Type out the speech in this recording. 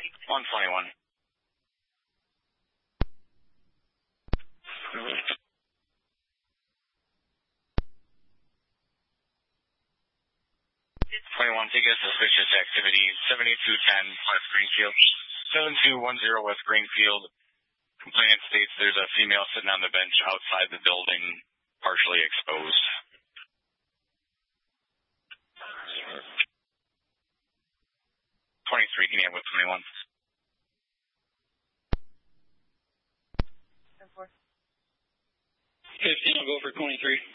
121. Take a suspicious activity, 7210 West Greenfield, 7210 West Greenfield. Complainant states there's a female sitting on the bench outside the building, partially exposed. 23, can you have with 21? 15, I'll go for 23.